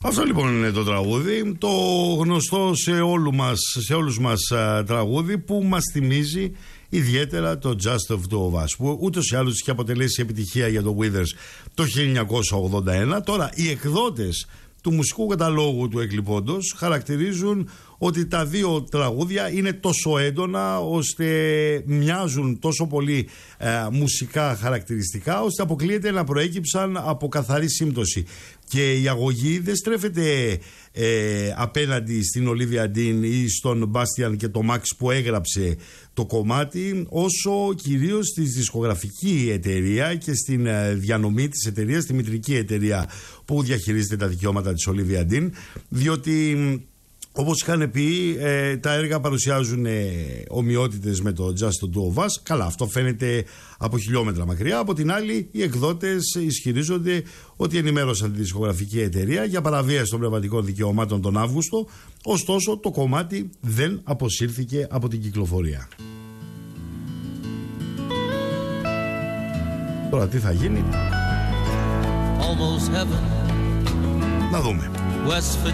Αυτό λοιπόν είναι το τραγούδι, το γνωστό σε όλους μας τραγούδι, που μας θυμίζει ιδιαίτερα το Just of Two of Us, που ούτως ή άλλως είχε αποτελέσει επιτυχία για το Withers το 1981. Τώρα οι εκδότες του μουσικού καταλόγου του Εκλειπώντος χαρακτηρίζουν ότι τα δύο τραγούδια είναι τόσο έντονα, ώστε μοιάζουν τόσο πολύ μουσικά χαρακτηριστικά, ώστε αποκλείεται να προέκυψαν από καθαρή σύμπτωση. Και η αγωγή δεν στρέφεται απέναντι στην Ολίβια Ντίν ή στον Μπάστιαν και το Μαξ που έγραψε το κομμάτι, όσο κυρίως στη δισκογραφική εταιρεία και στην διανομή της εταιρείας, στη μητρική εταιρεία που διαχειρίζεται τα δικαιώματα της Ολίβια Ντίν, διότι όπως είχαν πει, τα έργα παρουσιάζουν ομοιότητες με το Just the Two of Us. Καλά, αυτό φαίνεται από χιλιόμετρα μακριά. Από την άλλη, οι εκδότες ισχυρίζονται ότι ενημέρωσαν τη δισκογραφική εταιρεία για παραβίαση των πνευματικών δικαιωμάτων τον Αύγουστο. Ωστόσο, το κομμάτι δεν αποσύρθηκε από την κυκλοφορία. Τώρα τι θα γίνει? Να δούμε.